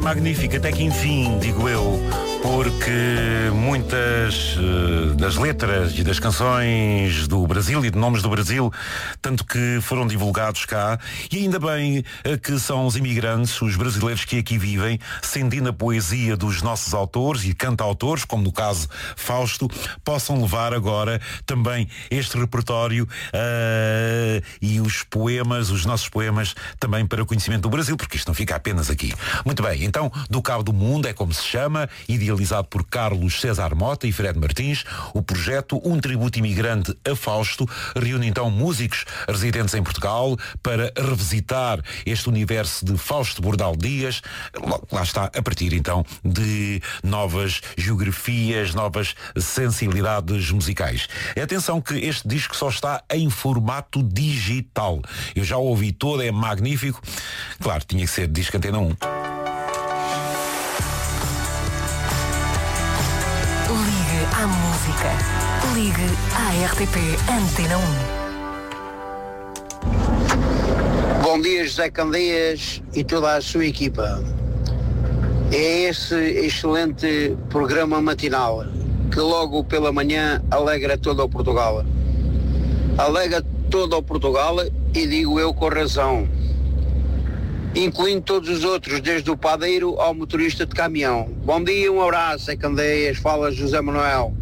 Magnífico, até que enfim, digo eu, porque muitas das letras e das canções do Brasil e de nomes do Brasil, tanto que foram divulgados cá, e ainda bem que são os imigrantes, os brasileiros que aqui vivem, sentindo a poesia dos nossos autores e cantautores, como no caso Fausto, possam levar agora também este repertório e os poemas, os nossos poemas, também para o conhecimento do Brasil, porque isto não fica apenas aqui. Muito bem, então, Do Cabo do Mundo é como se chama, idealizado por Carlos César Mota e Fred Martins. O projeto Um Tributo Imigrante a Fausto reúne então músicos residentes em Portugal para revisitar este universo de Fausto Bordal Dias. Lá está, a partir então de novas geografias, novas sensibilidades musicais. Atenção que este disco só está em formato digital. Eu já o ouvi todo, é magnífico. Claro, tinha que ser disco Antena 1. Ligue à música. Ligue à RTP Antena 1. Bom dia, José Candeias e toda a sua equipa. É esse excelente programa matinal que logo pela manhã alegra todo o Portugal. Alegra todo o Portugal e digo eu com razão, incluindo todos os outros, desde o padeiro ao motorista de caminhão. Bom dia, um abraço, José Candeias, fala José Manuel.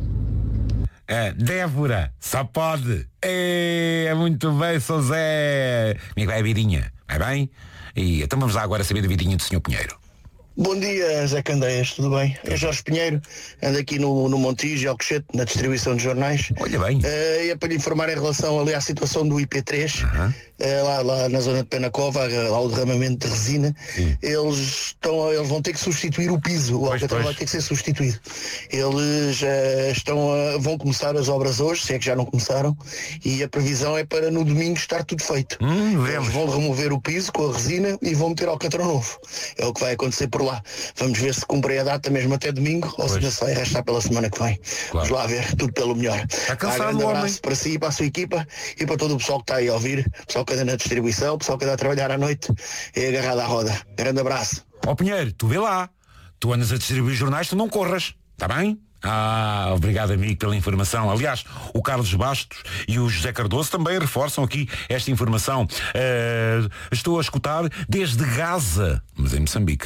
Débora, só pode. É muito bem, São Zé. Como é que vai a vidinha? Vai bem? E então vamos lá agora saber da vidinha do Sr. Pinheiro. Bom dia, Zé Candeias, tudo bem? É Jorge Pinheiro, ando aqui no Montijo e Alcochete, na distribuição de jornais. Olha bem. É para lhe informar em relação ali à situação do IP3, lá na zona de Penacova, lá o derramamento de resina. Eles vão ter que substituir o piso, o alcatrão vai ter que ser substituído. Eles vão começar as obras hoje, se é que já não começaram, e a previsão é para no domingo estar tudo feito. Eles vão remover o piso com a resina e vão meter alcatrão novo. É o que vai acontecer por lá. Vamos ver se cumpre a data mesmo até domingo ou se ainda se vai arrastar pela semana que vem. Claro. Vamos lá ver, tudo pelo melhor. Está cansado, grande abraço homem. para si, para a sua equipa e para todo o pessoal que está aí a ouvir, o pessoal que anda na distribuição, o pessoal que anda a trabalhar à noite e agarrado à roda. Grande abraço. Ó Pinheiro, tu vê lá. Tu andas a distribuir jornais, tu não corras. Está bem? Obrigado, amigo, pela informação. Aliás, o Carlos Bastos e o José Cardoso também reforçam aqui esta informação. Estou a escutar desde Gaza, mas em Moçambique.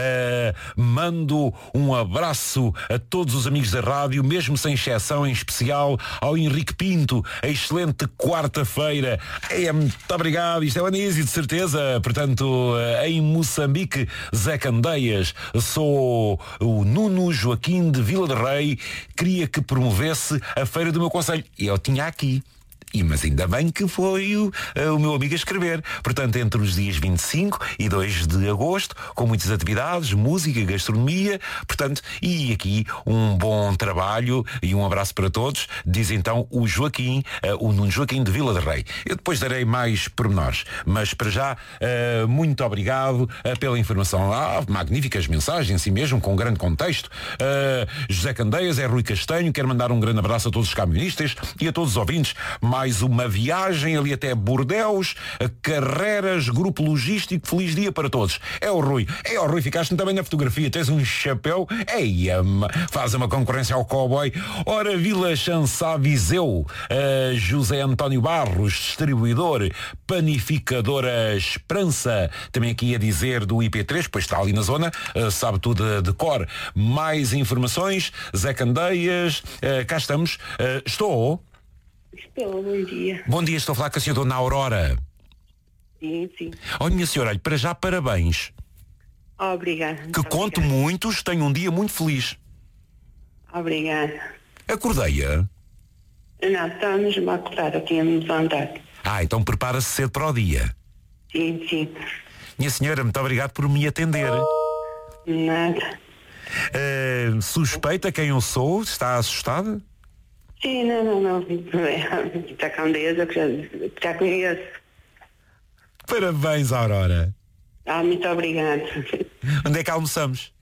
Mando um abraço a todos os amigos da rádio, mesmo sem exceção, em especial ao Henrique Pinto. A excelente quarta-feira. Muito obrigado. Isto é o Anísio, de certeza. Portanto, em Moçambique, Zé Candeias. Sou o Nuno Joaquim de Vila de Rei. Queria que promovesse a feira do meu concelho. E eu tinha aqui. Mas ainda bem que foi o meu amigo a escrever. Portanto, entre os dias 25 e 2 de agosto, com muitas atividades, música, gastronomia, portanto, e aqui um bom trabalho e um abraço para todos, diz então o Joaquim, o Nuno Joaquim de Vila de Rei. Eu depois darei mais pormenores, mas para já, muito obrigado pela informação. Magníficas mensagens, assim mesmo, com um grande contexto. José Candeias, é Rui Castanho, quero mandar um grande abraço a todos os camionistas e a todos os ouvintes. Mais uma viagem ali até Bordeus, Carreras, Grupo Logístico, feliz dia para todos. É o Rui, ficaste também na fotografia, tens um chapéu, faz uma concorrência ao cowboy. Ora, Vila Chansá Viseu, José António Barros, distribuidor, panificadora Esperança, também aqui a dizer do IP3, pois está ali na zona, sabe tudo de cor. Mais informações, Zé Candeias, cá estamos, estou... Bom dia. Bom dia, estou a falar com a senhora Dona Aurora. Sim, sim. Olha, minha senhora, para já parabéns. Obrigada. Que conto muitos, tenho um dia muito feliz. Obrigada. Acordei-a? Não, estamos a acordar, tínhamos andado. Então prepara-se cedo para o dia. Sim, sim. Minha senhora, muito obrigado por me atender. Nada. Suspeita quem eu sou? Está assustada? Sim, não. Está com Deus, eu já conheço. Parabéns, Aurora. Muito obrigada. Onde é que almoçamos?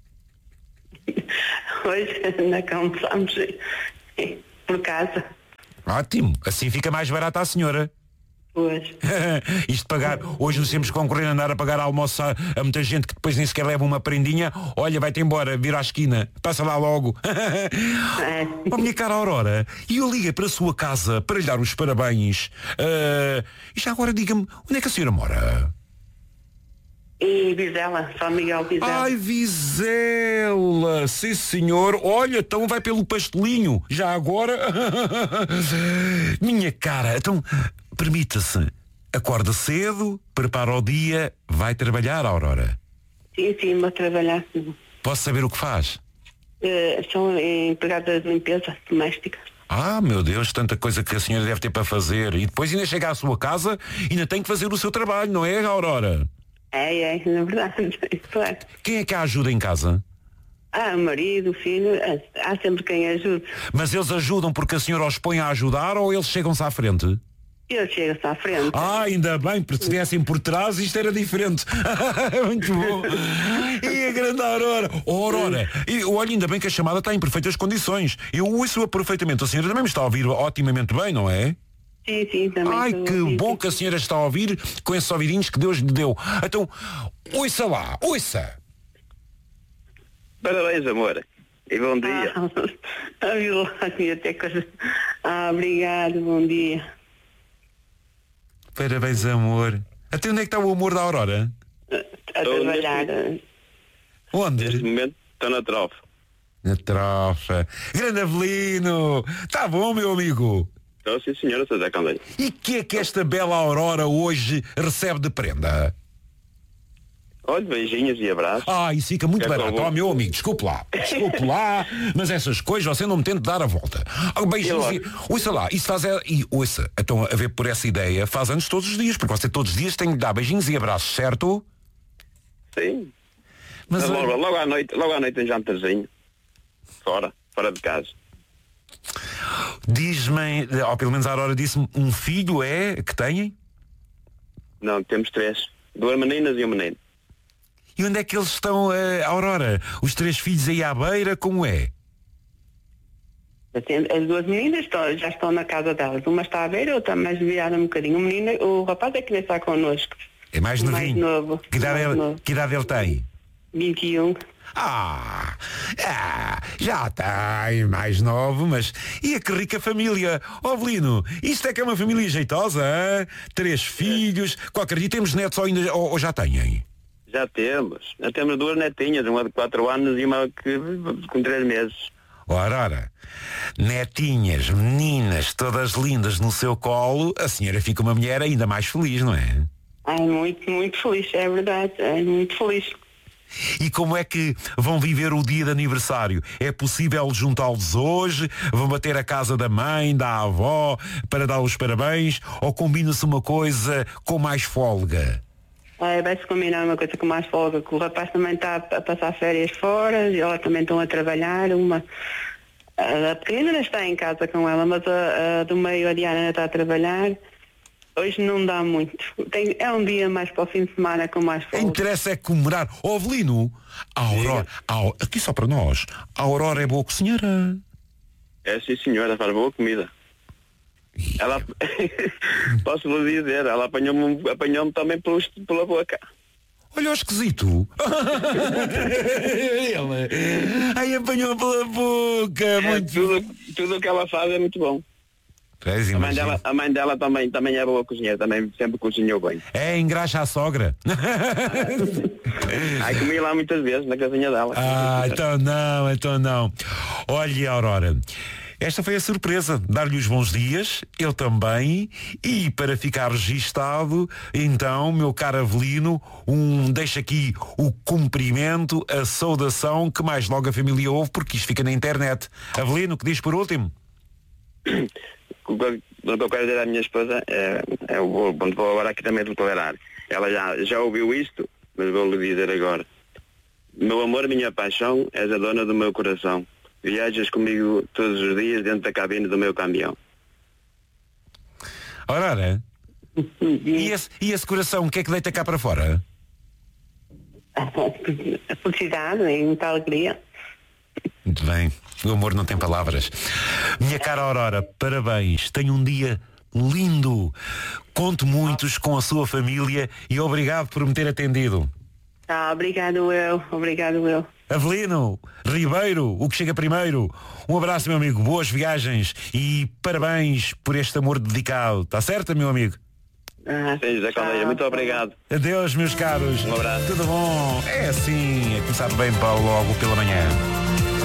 Hoje ainda almoçamos por casa. Ótimo, assim fica mais barata a senhora. Pois. Isto de pagar, hoje nos temos que concorrer a andar a pagar almoço a muita gente que depois nem sequer leva uma prendinha. Olha, vai-te embora, vira à esquina, passa lá logo. Oh, minha cara Aurora, e eu liguei para a sua casa para lhe dar os parabéns. E já agora diga-me, onde é que a senhora mora? E Vizela, São Miguel Vizela. Ai, Vizela, sim senhor. Olha, então vai pelo pastelinho. Já agora. Minha cara, então permita-se. Acorda cedo, prepara o dia, vai trabalhar, Aurora. Sim, vou trabalhar. Posso saber o que faz? Sou empregada de limpeza doméstica. Ah, meu Deus, tanta coisa que a senhora deve ter para fazer. E depois ainda chega à sua casa e ainda tem que fazer o seu trabalho, não é, Aurora? É, na verdade, claro. Quem é que a ajuda em casa? O marido, o filho, há sempre quem ajude. Mas eles ajudam porque a senhora os põe a ajudar ou eles chegam-se à frente? Ele chega-se à frente. Ainda bem, porque se viessem por trás isto era diferente. Muito bom. E a grande Aurora. Aurora, olha, ainda bem que a chamada está em perfeitas condições. Eu ouço-a perfeitamente. A senhora também me está a ouvir otimamente bem, não é? Sim, também. Ai, que bom que a senhora está a ouvir com esses ouvidinhos que Deus lhe deu. Então, ouça lá, ouça. Parabéns, amor. E bom dia. Até coisa. Obrigado, bom dia. Parabéns, amor. Até onde é que está o amor da Aurora? A trabalhar. Onde? Neste momento estou na trofa. Na trofa. Grande Avelino. Está bom, meu amigo? Estou, sim, senhora, Sr. Zé Candeia. E que é que esta bela Aurora hoje recebe de prenda? Olha, beijinhos e abraços. Isso fica muito barato. Meu amigo, desculpe lá, mas essas coisas você não me tente dar a volta. Beijinhos ouça lá, isso faz ouça, então a ver por essa ideia, faz anos todos os dias, porque você todos os dias tem que dar beijinhos e abraços, certo? Sim. Mas logo à noite em jantarzinho. Fora de casa. Diz-me, ou pelo menos a Aurora disse-me, um filho que têm? Não, temos 3. 2 meninas e um menino. E onde é que eles estão, Aurora? Os 3 filhos aí à beira, como é? As 2 meninas já estão na casa delas. Uma está à beira, outra mais virada um bocadinho. O rapaz é que ainda está connosco. É mais novinho. Mais novo. Que idade ele tem? 21. Já tem, mais novo, mas... E que rica família. Avelino, isto é que é uma família jeitosa, hein? 3 filhos. Qualquer dia temos netos ou já têm? Já temos 2 netinhas, uma de 4 anos e uma com 3 meses. Ora, netinhas, meninas, todas lindas no seu colo, a senhora fica uma mulher ainda mais feliz, não é? Muito, muito feliz, é verdade, muito feliz. E como é que vão viver o dia de aniversário? É possível juntá-los hoje? Vão bater a casa da mãe, da avó, para dar os parabéns? Ou combina-se uma coisa com mais folga? Vai-se combinar uma coisa com mais folga, que o rapaz também está a passar férias fora, e ela também estão a trabalhar. A pequenina ainda está em casa com ela, mas a do meio, a Diana, ainda está a trabalhar. Hoje não dá muito. É um dia mais para o fim de semana com mais folga. Interessa é comemorar. Avelino, a Aurora, aqui só para nós, a Aurora é boa cozinheira. É, sim, senhora, faz boa comida. Ela, posso lhe dizer, ela apanhou-me também pela boca. Olha o esquisito. Ele apanhou pela boca. Tudo o que ela faz é muito bom. A mãe dela também é boa cozinheira, também sempre cozinhou bem. Engraxa a sogra. Comi lá muitas vezes na casinha dela. Então não. Olha, Aurora, esta foi a surpresa, dar-lhe os bons dias, eu também, e para ficar registado, então, meu caro Avelino, deixa aqui o cumprimento, a saudação que mais logo a família ouve, porque isto fica na internet. Avelino, que diz por último? O que eu quero dizer à minha esposa vou agora aqui também declarar. Ela já ouviu isto, mas vou-lhe dizer agora. Meu amor, minha paixão, és a dona do meu coração. Viajas comigo todos os dias dentro da cabine do meu caminhão. Ora, e esse coração, o que é que deita cá para fora? A felicidade e muita alegria. Muito bem, o amor não tem palavras. Minha cara Aurora, parabéns. Tenha um dia lindo. Conto muitos com a sua família e obrigado por me ter atendido. Obrigado eu. Avelino, Ribeiro, o que chega primeiro. Um abraço, meu amigo, boas viagens e parabéns por este amor dedicado. Está certo, meu amigo? Sim, José Caldeira, muito obrigado. Adeus, meus caros. Um abraço. Tudo bom? É assim, é começar bem logo pela manhã.